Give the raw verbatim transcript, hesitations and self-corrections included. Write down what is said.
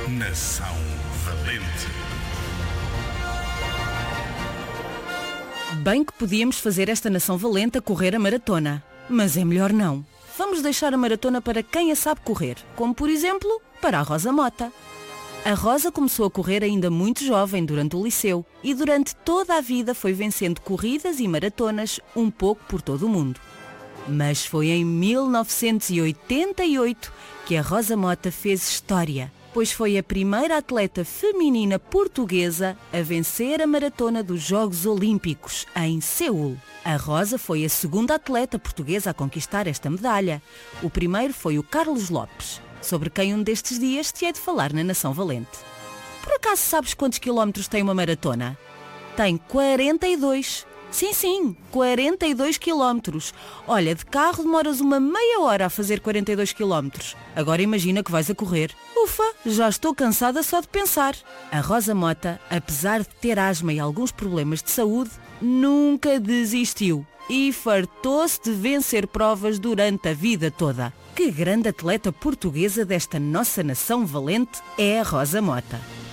Nação Valente. Bem que podíamos fazer esta nação valente a correr a maratona. Mas é melhor não. Vamos deixar a maratona para quem a sabe correr, como por exemplo, para a Rosa Mota. A Rosa começou a correr ainda muito jovem durante o liceu e durante toda a vida foi vencendo corridas e maratonas um pouco por todo o mundo. Mas foi em mil novecentos e oitenta e oito que a Rosa Mota fez história, pois foi a primeira atleta feminina portuguesa a vencer a maratona dos Jogos Olímpicos, em Seul. A Rosa foi a segunda atleta portuguesa a conquistar esta medalha. O primeiro foi o Carlos Lopes, sobre quem um destes dias te hei de falar na Nação Valente. Por acaso sabes quantos quilómetros tem uma maratona? Tem quarenta e dois. Sim, sim, quarenta e dois quilómetros. Olha, de carro demoras uma meia hora a fazer quarenta e dois quilómetros. Agora imagina que vais a correr. Ufa, já estou cansada só de pensar. A Rosa Mota, apesar de ter asma e alguns problemas de saúde, nunca desistiu e fartou-se de vencer provas durante a vida toda. Que grande atleta portuguesa desta nossa nação valente é a Rosa Mota.